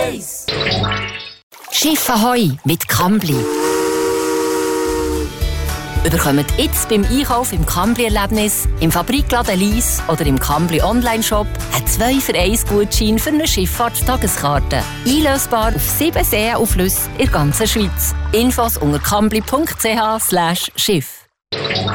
1. Schiff Ahoi mit Kambly. Bekommt jetzt beim Einkauf im Kambly-Erlebnis, im Fabrikladen Lyss oder im Kambly Online-Shop einen 2-für-1-Gutschein für eine Schifffahrtstageskarte. Einlösbar auf 7 Seen und Flüsse in der ganzen Schweiz. Infos unter kambly.ch/Schiff.